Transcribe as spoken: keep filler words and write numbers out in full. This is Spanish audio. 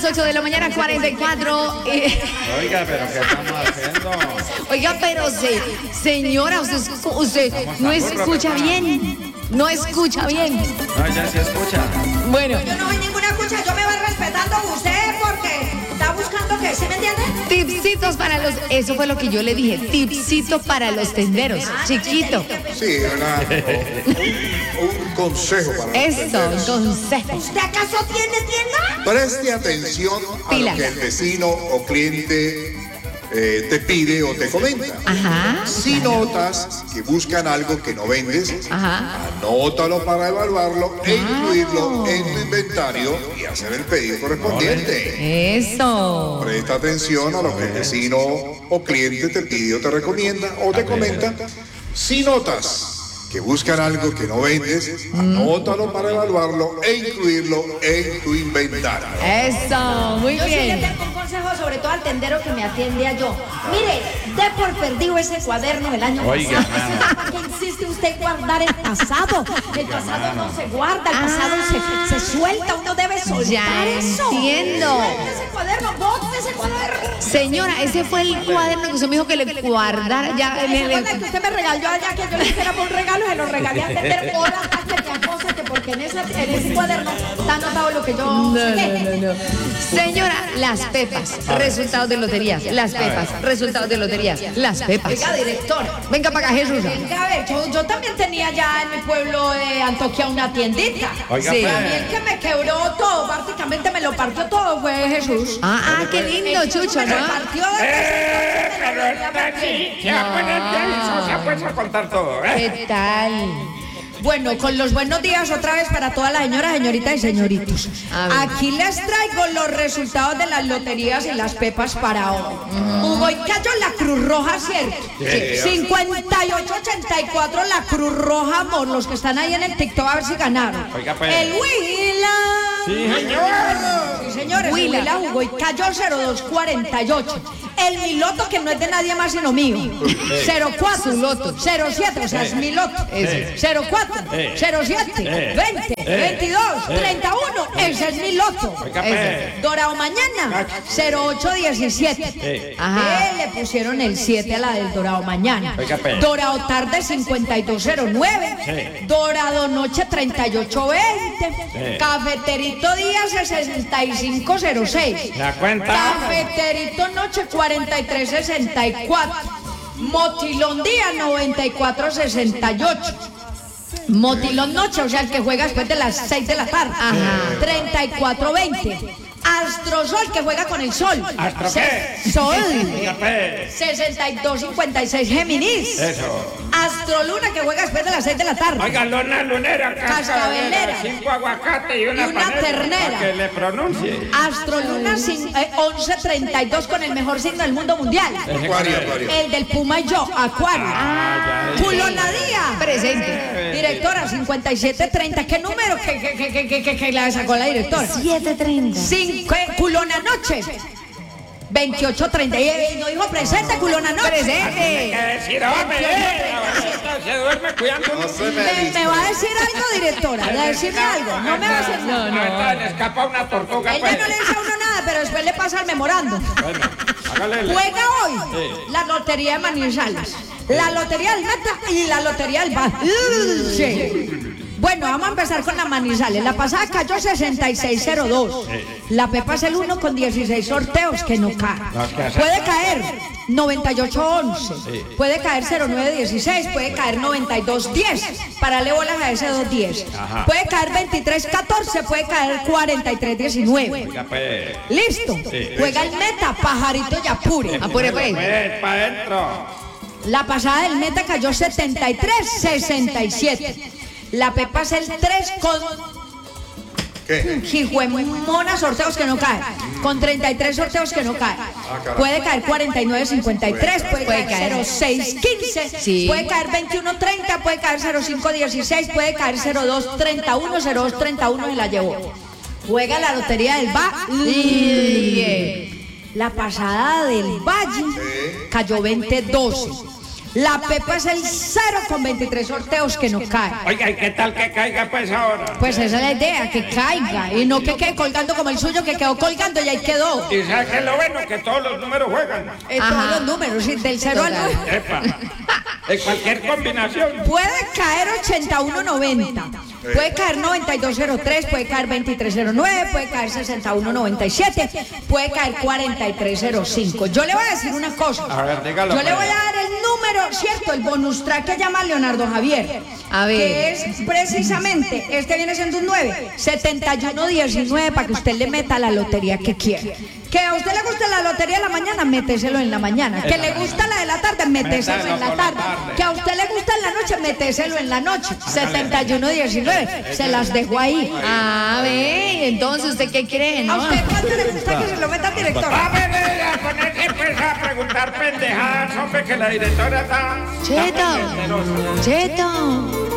ocho de la mañana, cuarenta y cuatro. Eh. Oiga, pero ¿qué estamos haciendo? Oiga, pero se, señora, usted, usted no escucha bien. No escucha bien. No, ya se escucha. Bueno. Yo no soy ninguna escucha, yo me voy respetando a usted porque está buscando que, ¿sí me entiende? Tipsitos para los, eso fue lo que yo le dije, tipsito para los tenderos, Ah, chiquito. Sí, una, un, un consejo para los Eso, tenderos. consejo. ¿Usted acaso tiene tienda? Preste atención a Pilas. lo que el vecino o cliente eh, te pide o te comenta. Ajá. Si notas que buscan algo que no vendes, Ajá. anótalo para evaluarlo e incluirlo en tu inventario y hacer el pedido correspondiente. Eso. Presta atención a lo que el vecino o cliente te pide o te recomienda o te comenta. Si notas que buscan algo que no vendes, anótalo para evaluarlo e incluirlo en tu inventario. Eso, muy Yo sí le bien. tengo un consejo, sobre todo al tendero que me atiende a yo. Mire, dé por perdido ese cuaderno del año Oiga, pasado. ¿Para qué insiste usted en guardar el pasado? El pasado no se guarda, el pasado Ah. se, se suelta, uno debe soltar Ya eso. entiendo. Suelte ese cuaderno, bote ese cuaderno. Señora, ese fue el cuaderno que usted me dijo que le guardara ya en ¿Se el... acuerda que usted me regaló allá que yo le hiciera por un regalo? Se lo regalé a tender horas antes que a cosas que porque en, esa, en ese cuaderno está anotado lo que yo... No, no, no, no. Señora, las pepas, resultados de loterías, las pepas, resultados de loterías, las pepas. Oiga, director. Venga para acá, Jesús. Venga, a ver, yo, yo también tenía ya en mi pueblo de Antioquia una tiendita. Oiga, Sí. pues. A mí el que me quebró todo, prácticamente me lo partió todo fue Jesús. Ah, ah, qué lindo, Chucho, Me ¿no? repartió de Eh, pero esta sí, se va a poner bien, se ha puesto a contar todo, ¿eh? ¿Qué tal? Bueno, con los buenos días otra vez para todas las señoras, señoritas y señoritos. A ver. Aquí les traigo los resultados de las loterías y las pepas para hoy. Hugo y Cayo, la Cruz Roja, ¿cierto? Sí. cincuenta y ocho ochenta y cuatro, la Cruz Roja, amor, los que están ahí en el TikTok a ver si ganaron. Oiga, pues. El Huila. Sí, señor. Sí, señores, Huila. Huila, Hugo y Cayo cero dos cuarenta y ocho. El mi loto, que no es de nadie más sino mío. cero cuatro, Su loto. cero siete, o sea, es mi loto. Eso. cero cuatro, Eh. cero siete, Eh. veinte, Eh. veintidós, Eh. treinta y uno. Ese es mi loto. Oiga, Eso. pues. Dorado mañana, cero ocho diecisiete. Eh. Ajá. Eh, le pusieron el siete a la del Dorado mañana. Oiga, pues. Dorado tarde cincuenta y dos cero nueve. Sí. Dorado noche treinta y ocho veinte. Sí. Cafeterito día sesenta y cinco cero seis. ¿La cuenta? Cafeterito noche cuarenta y tres sesenta y cuatro. Motilón día noventa y cuatro sesenta y ocho. Motilón noche, o sea, el que juega después de las seis de la tarde. Ajá. treinta y cuatro veinte. Astrosol, que juega con el sol. ¿Astro qué? Sol. Oiga, pues. sesenta y dos cincuenta y seis Géminis. Eso. Astroluna, que juega después de las seis de la tarde. Oiga, luna lunera, Cascabelera. cinco aguacates y una, Y una panela, ternera. para que le pronuncie. Astroluna cin- eh, once treinta y dos con el mejor signo del mundo mundial. Acuario, acuario. El del Puma y yo, Acuario. Ah, ya. Culonadía. Presente. Directora, cincuenta y siete treinta. ¿Qué número que, que, que, que, que, que, que la sacó la directora? siete treinta. Cinco, eh, Culona Noche. veintiocho treinta. Eh, no dijo presente, Culona Noche. Presente. ¿Qué decir, hombre? Eh, ahorita se duerme cuidando. No se me ¿Me, me va a decir algo, directora? ¿De decirme algo? No me va a decir nada. No, no. Le escapa una tortuga, Ella pues. no le dice a uno nada, pero después le pasa el memorando. Bueno, hágale. el- Juega hoy la lotería de Manizales, la lotería del Meta y la lotería del Bar. Sí. Bueno, vamos a empezar con la Manizales. La pasada cayó sesenta y seis cero dos. La Pepa es el uno con dieciséis sorteos que no cae. Los que hacen- Puede caer noventa y ocho once, puede caer cero nueve dieciséis, puede caer noventa y dos diez. Parale bolas a ese dos diez. Ajá. Puede caer veintitrés catorce, puede caer cuarenta y tres diecinueve. Oiga, pues. Listo. Sí. Juega el Meta, Pajarito y Apure. Apure, pues. Pues, para adentro. La pasada del Meta cayó setenta y tres sesenta y siete. La Pepa es el tres con ¿Qué? Jijuemona sorteos que no caen. Con treinta y tres sorteos que no caen. caray. Puede caer cuarenta y nueve cincuenta y tres, puede Puede caer caer. cero seis quince, Sí. puede caer veintiuno treinta, puede caer cero cinco dieciséis, puede caer cero dos treinta y uno, cero dos treinta y uno y la llevó. Juega la lotería del Valle. La pasada del Valle cayó veinte doce. La Pepa es el cero con veintitrés sorteos que no cae. Oiga, ¿y qué tal que caiga pues ahora? Pues esa es la idea, que caiga y no que quede colgando como el suyo que quedó colgando y ahí quedó. Y sabes que es lo bueno, que todos los números juegan. Eh, todos los números, sí, del cero al Total. nueve. Epa. En cualquier combinación. Puede caer ochenta y uno noventa, puede caer noventa y dos cero tres, puede caer veintitrés cero nueve, puede caer sesenta y uno noventa y siete, puede caer cuarenta y tres cero cinco. Yo le voy a decir una cosa. A ver, dígalo. Yo le voy pues. a dar el número, ¿cierto? El bonus track que llama Leonardo Javier. A ver. Que es precisamente, este viene siendo un nueve, setenta y uno diecinueve, para que usted le meta la lotería que quiera. Que a usted le gusta la lotería de la mañana, méteselo en la mañana. Que le gusta la de la tarde, méteselo en la tarde. Que a usted le gusta en la noche, méteselo en la noche. setenta y uno diecinueve, se las dejo ahí. A ver, entonces, ¿usted qué cree, ¿A no? usted cuánto le gusta que se lo meta al director? A ver, eh, a ponerse pues a preguntar pendejadas, hombre, que la directora está... está Cheto, muy generosa. Cheto.